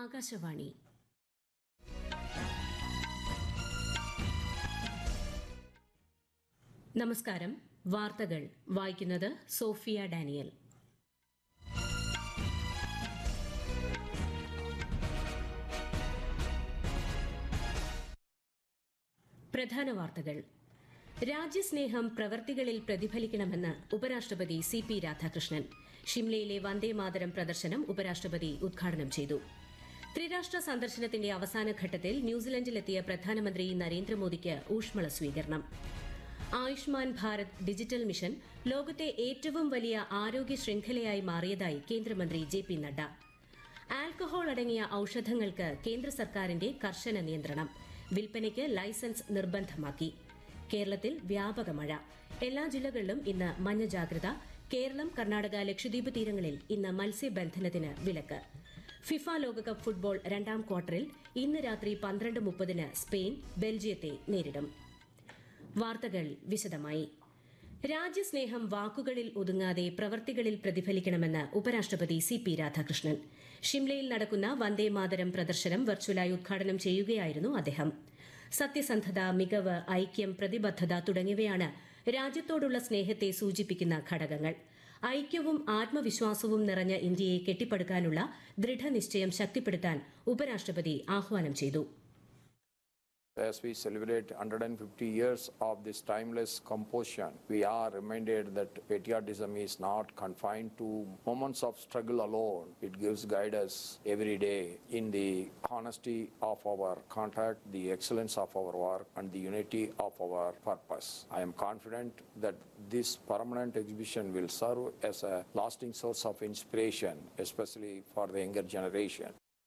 ആകാശവാണി. നമസ്കാരം. വാർത്തകൾ വായിക്കുന്നത് സോഫിയ ഡാനിയൽ. പ്രധാന വാർത്തകൾ. രാജ്യസ്നേഹം പ്രവർത്തികളിൽ പ്രതിഫലിക്കണമെന്ന് ഉപരാഷ്ട്രപതി സി.പി. രാധാകൃഷ്ണൻ. ഷിംലയിലെ വന്ദേമാതരം പ്രദർശനം ഉപരാഷ്ട്രപതി ഉദ്ഘാടനം ചെയ്തു. ത്രിരാഷ്ട്ര സന്ദർശനത്തിന്റെ അവസാനഘട്ടത്തിൽ ന്യൂസിലൻഡിലെത്തിയ പ്രധാനമന്ത്രി നരേന്ദ്രമോദിക്ക് ഊഷ്മള സ്വീകരണം. ആയുഷ്മാൻ ഭാരത് ഡിജിറ്റൽ മിഷൻ ലോകത്തെ ഏറ്റവും വലിയ ആരോഗ്യ ശൃംഖലയായി മാറിയതായി കേന്ദ്രമന്ത്രി ജെ.പി. നഡ്ഡ. ആൽക്കഹോൾ അടങ്ങിയ ഔഷധങ്ങൾക്ക് കേന്ദ്ര സർക്കാരിന്റെ കർശന നിയന്ത്രണം. വിൽപ്പനയ്ക്ക് ലൈസൻസ് നിർബന്ധമാക്കി. കേരളത്തിൽ വ്യാപക മഴ. എല്ലാ ജില്ലകളിലും ഇന്ന് മഞ്ഞ ജാഗ്രത. കേരളം, കർണാടക, ലക്ഷദ്വീപ് തീരങ്ങളിൽ ഇന്ന് മത്സ്യബന്ധനത്തിന് വിലക്ക്. ഫിഫ ലോകകപ്പ് ഫുട്ബോൾ രണ്ടാം ക്വാർട്ടറിൽ ഇന്ന് രാത്രി 12:30 സ്പെയിൻ ബെൽജിയത്തെ നേരിടും. വാർത്തകൾ വിശദമായി. രാജ്യസ്നേഹം വാക്കുകളിൽ ഒതുങ്ങാതെ പ്രവർത്തികളിൽ പ്രതിഫലിക്കണമെന്ന് ഉപരാഷ്ട്രപതി സി.പി. രാധാകൃഷ്ണൻ. ഷിംലയിൽ നടക്കുന്ന വന്ദേമാതരം പ്രദർശനം വെർച്വലായി ഉദ്ഘാടനം ചെയ്യുകയായിരുന്നു അദ്ദേഹം. സത്യസന്ധത, മികവ്, ഐക്യം, പ്രതിബദ്ധത തുടങ്ങിയവയാണ് രാജ്യത്തോടുള്ള സ്നേഹത്തെ സൂചിപ്പിക്കുന്ന ഘടകങ്ങൾ. ഐക്യവും ആത്മവിശ്വാസവും നിറഞ്ഞ ഇന്ത്യയെ കെട്ടിപ്പടുക്കാനുള്ള ദൃഢനിശ്ചയം ശക്തിപ്പെടുത്താൻ ഉപരാഷ്ട്രപതി ആഹ്വാനം ചെയ്തു. As we celebrate 150 years of this timeless composition, we are reminded that patriotism is not confined to moments of struggle alone. It gives guidance every day in the honesty of our contact, the excellence of our work, and the unity of our purpose. I am confident that this permanent exhibition will serve as a lasting source of inspiration, especially for the younger generation.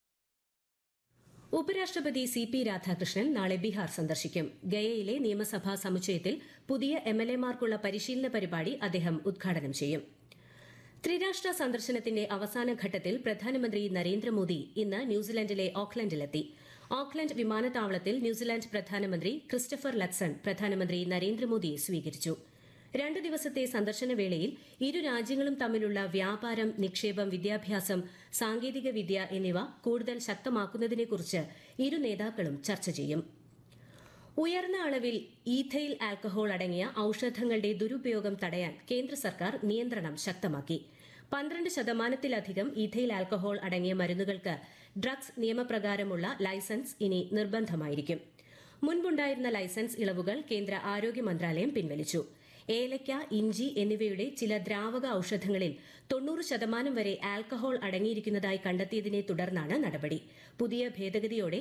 ഉപരാഷ്ട്രപതി CP. Radhakrishnan നാളെ ബീഹാർ സന്ദർശിക്കും. ഗയയിലെ നിയമസഭാ സമുച്ചയത്തിൽ പുതിയ എംഎൽഎമാർക്കുള്ള പരിശീലന പരിപാടി അദ്ദേഹം ഉദ്ഘാടനം ചെയ്യും. ത്രിരാഷ്ട്ര സന്ദർശനത്തിന്റെ അവസാനഘട്ടത്തിൽ പ്രധാനമന്ത്രി നരേന്ദ്രമോദി ഇന്ന് ന്യൂസിലൻഡിലെ ഓക്ലൻഡിലെത്തി. ഓക്ലൻഡ് വിമാനത്താവളത്തിൽ ന്യൂസിലാൻഡ് പ്രധാനമന്ത്രി ക്രിസ്റ്റഫർ ലക്സൺ പ്രധാനമന്ത്രി നരേന്ദ്രമോദിയെ സ്വീകരിച്ചു. 2 ദിവസത്തെ സന്ദർശനവേളയിൽ ഇരു രാജ്യങ്ങളും തമ്മിലുള്ള വ്യാപാരം, നിക്ഷേപം, വിദ്യാഭ്യാസം, സാങ്കേതികവിദ്യ എന്നിവ കൂടുതൽ ശക്തമാക്കുന്നതിനെക്കുറിച്ച് ഇരു നേതാക്കളും ചർച്ച ചെയ്യും. ഉയർന്ന അളവിൽ ഈഥൈൽ ആൽക്കഹോൾ അടങ്ങിയ ഔഷധങ്ങളുടെ ദുരുപയോഗം തടയാൻ കേന്ദ്ര സർക്കാർ നിയന്ത്രണം ശക്തമാക്കി. 12% ഈഥൈൽ ആൽക്കഹോൾ അടങ്ങിയ മരുന്നുകൾക്ക് ഡ്രഗ്സ് നിയമപ്രകാരമുള്ള ലൈസൻസ് ഇനി നിർബന്ധമായിരിക്കും. മുൻപുണ്ടായിരുന്ന ലൈസൻസ് ഇളവുകൾ കേന്ദ്ര ആരോഗ്യ മന്ത്രാലയം പിൻവലിച്ചു. ഏലയ്ക്ക, ഇഞ്ചി എന്നിവയുടെ ചില ദ്രാവക ഔഷധങ്ങളിൽ 90% വരെ ആൽക്കഹോൾ അടങ്ങിയിരിക്കുന്നതായി കണ്ടെത്തിയതിനെ തുടർന്നാണ് നടപടി. പുതിയ ഭേദഗതിയോടെ